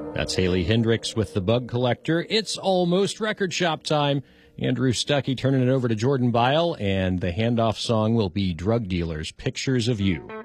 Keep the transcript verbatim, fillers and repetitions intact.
That's Haley Hendricks with The Bug Collector. It's almost record shop time. Andrew Stuckey turning it over to Jordan Bile, and the handoff song will be Drug Dealers, Pictures of You.